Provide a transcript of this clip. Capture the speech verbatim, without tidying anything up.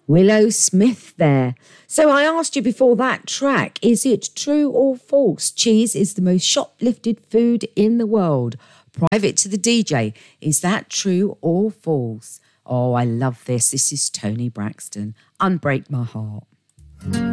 Willow Smith there. So I asked you before that track, is it true or false? Cheese is the most shoplifted food in the world. Private to the D J. Is that true or false? Oh, I love this. This is Toni Braxton. Unbreak My Heart.